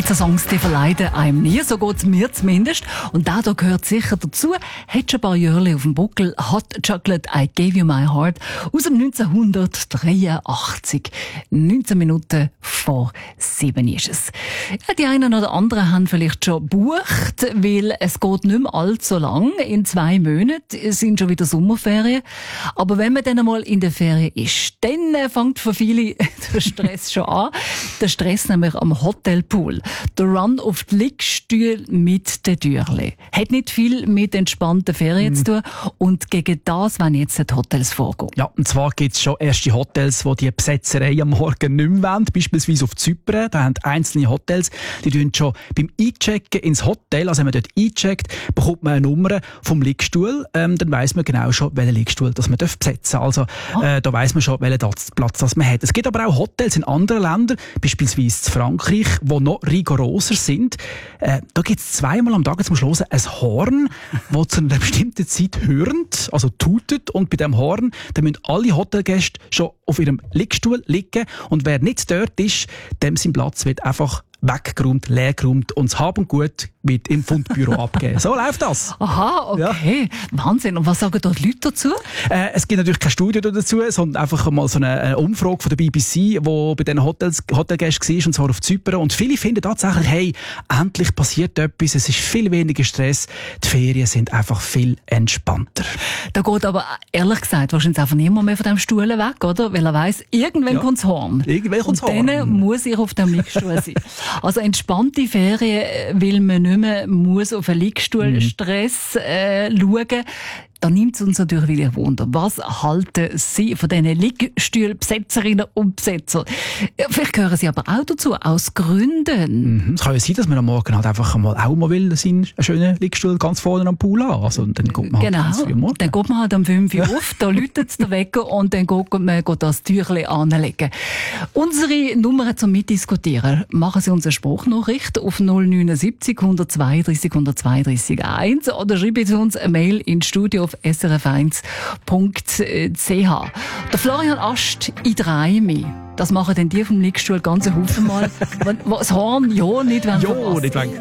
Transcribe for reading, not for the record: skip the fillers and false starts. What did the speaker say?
Songs, die verleiden einem nie, so geht's mir zumindest. Und da gehört sicher dazu, hat schon ein paar Jahre auf dem Buckel, Hot Chocolate, I Gave You My Heart, aus dem 1983. 19 Minuten vor 7 ist es. Ja, die einen oder anderen haben vielleicht schon gebucht, weil es geht nicht mehr allzu lang. In 2 Monaten sind schon wieder Sommerferien. Aber wenn man dann einmal in der Ferien ist, dann fängt für viele der Stress schon an. Der Stress nämlich am Hotelpool. Der Run auf die Liegestühle mit den Türchen. Hat nicht viel mit entspannten Ferien zu tun. Und gegen das wollen jetzt die Hotels vorgehen. Ja, und zwar gibt es schon erste Hotels, die Besetzerei am Morgen nicht mehr wollen. Beispielsweise auf Zypern. Da haben einzelne Hotels, die tun schon beim Einchecken ins Hotel, also wenn man dort eincheckt, bekommt man eine Nummer vom Liegestuhl. Dann weiss man genau schon, welchen Liegestuhl das man besetzen darf. Also da weiss man schon, welchen Platz das man hat. Es gibt aber auch Hotels in anderen Ländern, beispielsweise in Frankreich, die noch rigoroser sind. Da gibt es 2-mal am Tag, jetzt musst du hören, ein Horn, das zu einer bestimmten Zeit hörend, also tutet. Und bei diesem Horn, da müssen alle Hotelgäste schon auf ihrem Liegestuhl liegen. Und wer nicht dort ist, dem sein Platz wird einfach weggeräumt, leergeräumt und das Hab und Gut wird im Fundbüro abgegeben. So läuft das. Aha, okay. Ja. Wahnsinn. Und was sagen da die Leute dazu? Es gibt natürlich keine Studie dazu, sondern einfach mal so eine Umfrage von der BBC, die bei den Hotelgästen war, und zwar auf Zypern. Und viele finden tatsächlich, hey, endlich passiert etwas, es ist viel weniger Stress, die Ferien sind einfach viel entspannter. Da geht aber, ehrlich gesagt, wahrscheinlich einfach niemand mehr von diesem Stuhl weg, oder? Weil er weiss, irgendwann kommt das Horn. Irgendwann kommt das Horn. Und dann muss ich auf dem Liegestuhl sein. Also entspannte Ferien, weil man nicht mehr muss auf einen Liegestuhlstress schauen. Da nimmt es uns natürlich wieder Wunder. Was halten Sie von diesen Liegestuhlbesetzerinnen und Besetzer? Vielleicht gehören Sie aber auch dazu, aus Gründen. Es kann ja sein, dass man am Morgen halt einfach mal auch mal will, seinen schönen Liegestuhl ganz vorne am Pool haben. Also, dann geht man halt ganz früh am Morgen. Dann geht man halt um 5 Uhr auf, da läutet der Wecker und dann geht man das Türchen anlegen. Unsere Nummer zum Mitdiskutieren. Machen Sie uns eine Spruchnachricht auf 079 132 132 1 oder schreiben Sie uns eine Mail ins Studio auf srf1.ch. Der Florian Ast, ich drehe mich. Das machen denn die vom Liegestuhl ganz Haufen mal. Das Horn ja nicht, wenn ja, nicht wenn